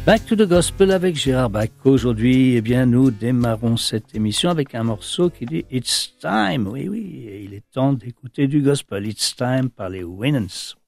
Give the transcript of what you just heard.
Back to the Gospel avec Gérard Bach. Aujourd'hui, nous démarrons cette émission avec un morceau qui dit It's time. Oui, il est temps d'écouter du gospel. It's time par les Winans.